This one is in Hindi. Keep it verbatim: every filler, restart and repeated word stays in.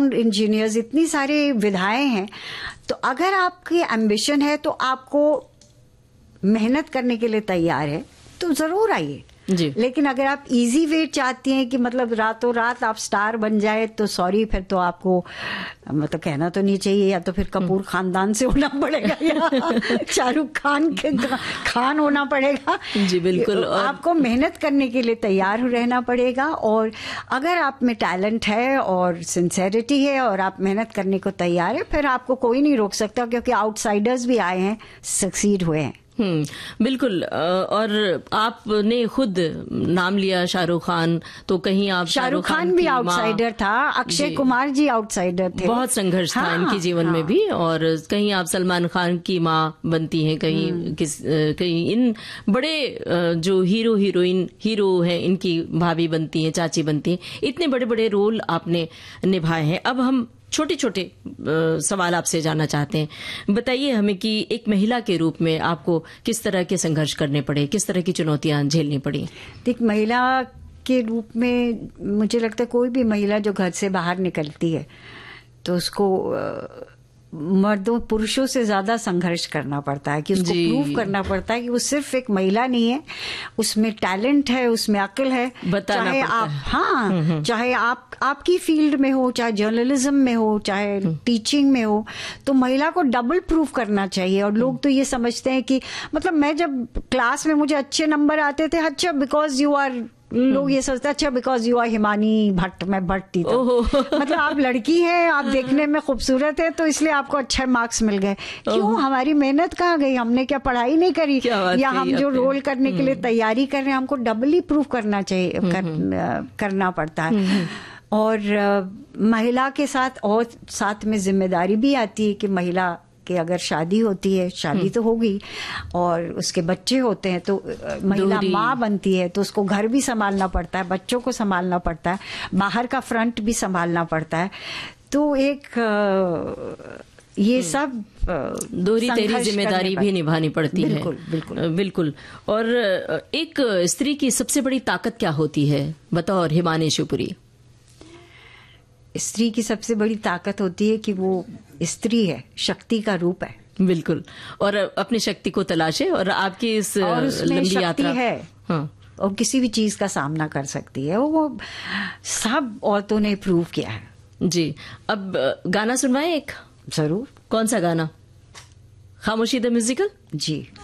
साउंड इंजीनियर्स, इतनी सारे विधाएं हैं। तो अगर आपकी एम्बिशन है तो आपको मेहनत करने के लिए तैयार है तो जरूर आइए जी। लेकिन अगर आप इजी वे चाहती हैं कि मतलब रातों रात आप स्टार बन जाए तो सॉरी, फिर तो आपको मतलब कहना तो नहीं चाहिए, या तो फिर कपूर खानदान से होना पड़ेगा या शाहरुख खान के खान होना पड़ेगा। जी बिल्कुल। और आपको मेहनत करने के लिए तैयार रहना पड़ेगा, और अगर आप में टैलेंट है और सिंसेरिटी है और आप मेहनत करने को तैयार है, फिर आपको कोई नहीं रोक सकता, क्योंकि आउटसाइडर्स भी आए हैं, सक्सीड हुए हैं। हम्म बिल्कुल। और आपने खुद नाम लिया शाहरुख खान, तो कहीं आप शाहरुख खान भी आउटसाइडर था, अक्षय कुमार जी आउटसाइडर थे, बहुत संघर्ष हाँ, था इनके जीवन हाँ। में भी। और कहीं आप सलमान खान की माँ बनती हैं, कहीं किस कहीं इन बड़े जो हीरो हीरोइन हीरो हैं इनकी भाभी बनती हैं, चाची बनती हैं। इतने बड़े बड़े रोल आपने निभाए हैं। अब हम छोटे छोटे सवाल आपसे जानना चाहते हैं। बताइए हमें कि एक महिला के रूप में आपको किस तरह के संघर्ष करने पड़े, किस तरह की चुनौतियां झेलनी पड़ी? देख, महिला के रूप में मुझे लगता है कोई भी महिला जो घर से बाहर निकलती है तो उसको मर्दों पुरुषों से ज्यादा संघर्ष करना पड़ता है, कि उसको प्रूव करना पड़ता है कि वो सिर्फ एक महिला नहीं है, उसमें टैलेंट है, उसमें अक्ल है। बताना चाहे पड़ता आप है। हाँ चाहे आप आपकी फील्ड में हो, चाहे जर्नलिज्म में हो, चाहे टीचिंग में हो, तो महिला को डबल प्रूव करना चाहिए। और लोग तो ये समझते हैं कि मतलब मैं जब क्लास में मुझे अच्छे नंबर आते थे, अच्छा बिकॉज यू आर, लोग ये सोचते हैं अच्छा because you are Himani Bhatt, मैं भट्ट थी तो मतलब आप लड़की हैं, आप देखने में खूबसूरत है, तो इसलिए आपको अच्छे मार्क्स मिल गए। क्यों? हमारी मेहनत कहाँ गई? हमने क्या पढ़ाई नहीं करी? या हम जो रोल करने के लिए तैयारी कर रहे हैं, हमको डबली प्रूफ करना चाहिए, कर, करना पड़ता है। और महिला के साथ और साथ में जिम्मेदारी भी आती है कि महिला कि अगर शादी होती है, शादी तो होगी, और उसके बच्चे होते हैं, तो महिला माँ बनती है तो उसको घर भी संभालना पड़ता है, बच्चों को संभालना पड़ता है, बाहर का फ्रंट भी संभालना पड़ता है। तो एक ये सब दोहरी तेरी जिम्मेदारी भी निभानी पड़ती है। बिल्कुल बिल्कुल बिल्कुल। और एक स्त्री की सबसे बड़ी ताकत क्या होती है बतौर हिमानी शिवपुरी? स्त्री की सबसे बड़ी ताकत होती है कि वो स्त्री है, शक्ति का रूप है। बिल्कुल। और अपनी शक्ति को तलाशे, और आपकी इस लंबी यात्रा है हाँ। और किसी भी चीज का सामना कर सकती है, वो सब औरतों ने प्रूव किया है। जी। अब गाना सुनवाएं एक? जरूर। कौन सा गाना? खामोशी द म्यूजिकल? जी।